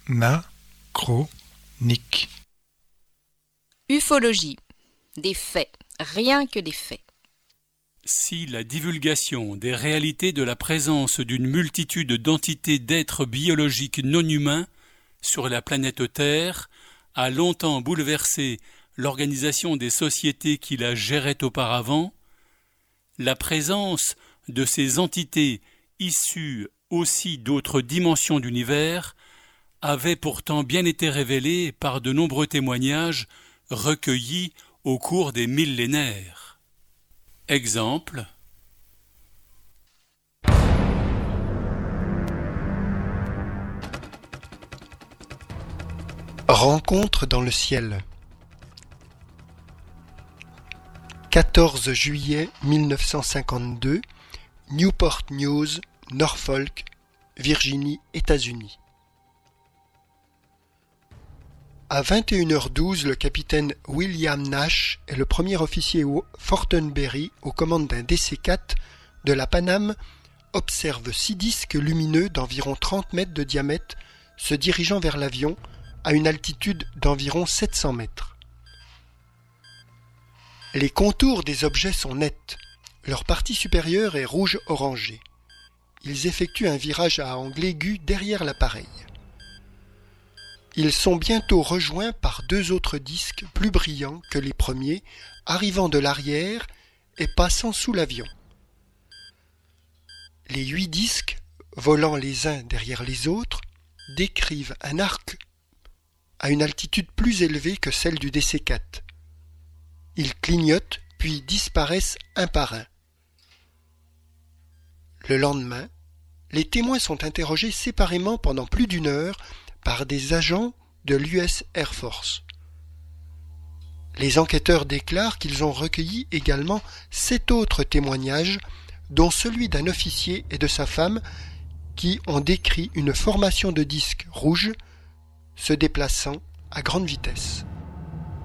Anachronique. Ufologie. Des faits, rien que des faits. Si la divulgation des réalités de la présence d'une multitude d'entités d'êtres biologiques non humains sur la planète Terre a longtemps bouleversé l'organisation des sociétés qui la géraient auparavant, la présence de ces entités issues aussi d'autres dimensions d'univers avait pourtant bien été révélée par de nombreux témoignages recueillis au cours des millénaires. Exemple. Rencontre dans le ciel. 14 juillet 1952, Newport News, Norfolk, Virginie, États-Unis. À 21h12, le capitaine William Nash est le premier officier Fortenberry aux commandes d'un DC-4 de la Pan Am observe 6 disques lumineux d'environ 30 mètres de diamètre se dirigeant vers l'avion à une altitude d'environ 700 mètres. Les contours des objets sont nets. Leur partie supérieure est rouge-orangé. Ils effectuent un virage à angle aigu derrière l'appareil. Ils sont bientôt rejoints par 2 autres disques plus brillants que les premiers, arrivant de l'arrière et passant sous l'avion. Les 8 disques, volant les uns derrière les autres, décrivent un arc à une altitude plus élevée que celle du DC-4. Ils clignotent puis disparaissent un par un. Le lendemain, les témoins sont interrogés séparément pendant plus d'1 heure par des agents de l'US Air Force. Les enquêteurs déclarent qu'ils ont recueilli également 7 autres témoignages, dont celui d'un officier et de sa femme qui ont décrit une formation de disques rouges se déplaçant à grande vitesse.